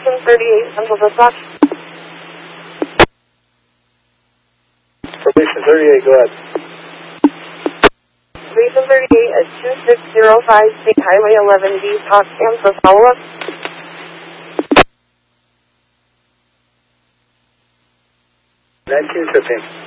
Station 38, Central Dispatch. Station 38, go ahead. Station 38 at 2605 State Highway 11D, Potsdam for follow-up. 1915.